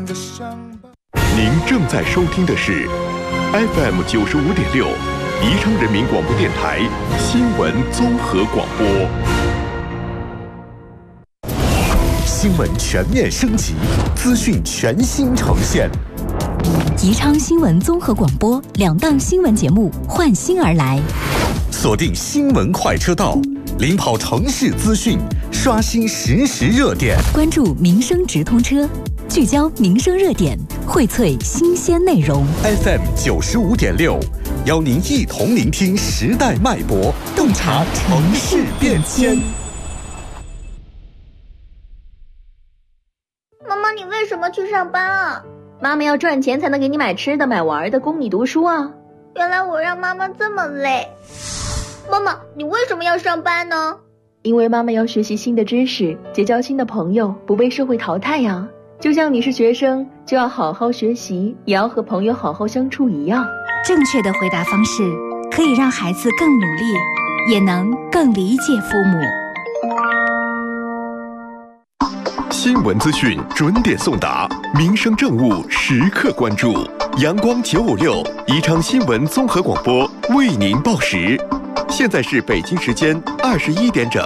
您正在收听的是 FM 95.6宜昌人民广播电台新闻综合广播。 新闻全面升级，资讯全新呈现。 宜昌新闻综合广播2档新闻节目换新而来， 锁定新闻快车道，领跑城市资讯，刷新实时热点， 关注民生直通车，聚焦民生热点，荟萃新鲜内容。 FM 95.6，邀您一同聆听时代脉搏，洞察城市变迁。 妈妈，你为什么去上班啊？ 妈妈要赚钱才能给你买吃的、买玩的，供你读书啊。 原来我让妈妈这么累。妈妈，你为什么要上班呢？ 因为妈妈要学习新的知识，结交新的朋友，不被社会淘汰呀。就像你是学生，就要好好学习，也要和朋友好好相处一样。 正确的回答方式可以让孩子更努力，也能更理解父母。 新闻资讯准点送达，民生政务时刻关注。阳光956宜昌新闻综合广播为您报时，现在是北京时间21点整。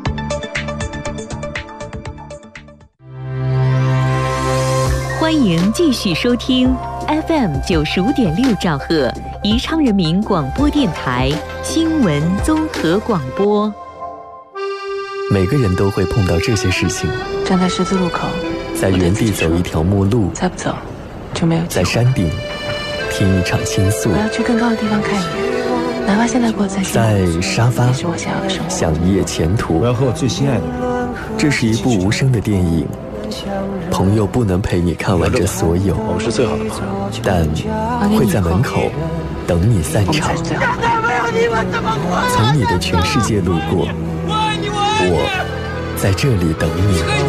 欢迎继续收听 FM 95.6兆赫宜昌人民广播电台新闻综合广播。 每个人都会碰到这些事情： 站在十字路口， 在原地走一条陌路， 再不走就没有机会； 在山顶听一场倾诉， 我要去更高的地方看一眼，哪怕现在过得再辛苦， 在沙发也是我想要的生活。 想一夜前途， 我要和我最心爱的人。 这是一部无声的电影，朋友不能陪你看完这所有， 我们是最好的朋友， 但会在门口等你散场。从你的全世界路过，我在这里等你。